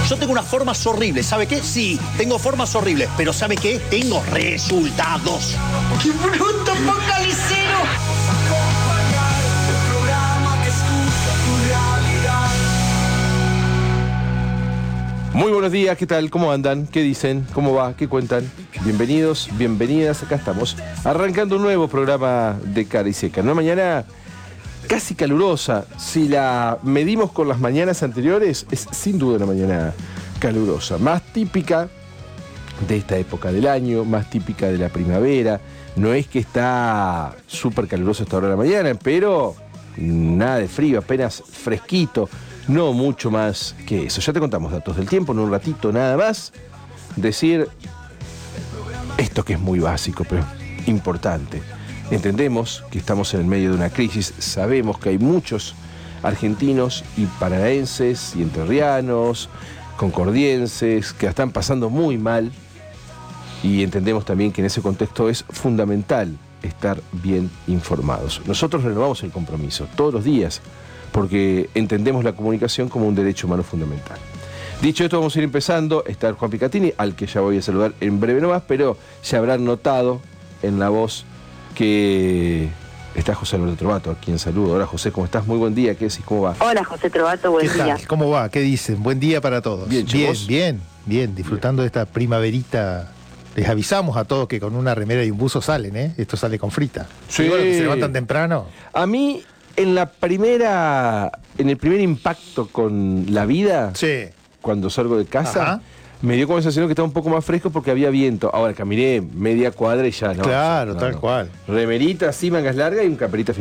Yo tengo unas formas horribles, ¿sabe qué? Sí, tengo formas horribles, pero ¿sabe qué? Tengo resultados. ¡Qué bruto, focalicero! Muy buenos días, ¿qué tal? ¿Cómo andan? ¿Qué dicen? ¿Cómo va? ¿Qué cuentan? Bienvenidos, bienvenidas, acá estamos, arrancando un nuevo programa de Cara y Seca. Una mañana casi calurosa. Si la medimos con las mañanas anteriores, es sin duda una mañana calurosa. Más típica de esta época del año, más típica de la primavera. No es que está súper caluroso esta hora de la mañana, pero nada de frío, apenas fresquito. No mucho más que eso. Ya te contamos datos del tiempo en un ratito nada más. Decir esto que es muy básico, pero importante. Entendemos que estamos en el medio de una crisis. Sabemos que hay muchos argentinos y paranaenses y entrerrianos, concordienses, que la están pasando muy mal. Y entendemos también que en ese contexto es fundamental estar bien informados. Nosotros renovamos el compromiso todos los días, porque entendemos la comunicación como un derecho humano fundamental. Dicho esto, vamos a ir empezando. Está Juan Picatini, al que ya voy a saludar en breve nomás, pero se habrán notado en la voz que está José Alberto Trovato, a quien saludo. Hola José, ¿cómo estás? Muy buen día, ¿qué decís? ¿Cómo va? Hola José Trovato, buen ¿Qué día. tal? ¿Cómo va? ¿Qué dicen? Buen día para todos. Bien, chicos. Bien, disfrutando de esta primaverita. Les avisamos a todos que con una remera y un buzo salen, ¿eh? Esto sale con frita. Sí. Igual que se levantan temprano. A mí, en el primer impacto con la vida, Sí. cuando salgo de casa, Ajá. me dio como sensación que estaba un poco más fresco porque había viento. Ahora caminé media cuadra y ya no. Claro, No, tal no. cual. Remerita así, mangas largas y un caperita